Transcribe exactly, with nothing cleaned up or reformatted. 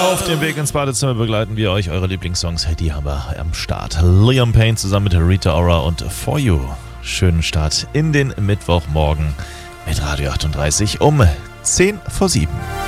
Auf dem Weg ins Badezimmer begleiten wir euch eure Lieblingssongs. Die haben wir am Start. Liam Payne zusammen mit Rita Ora und For You. Schönen Start in den Mittwochmorgen mit Radio achtunddreißig um zehn vor sieben.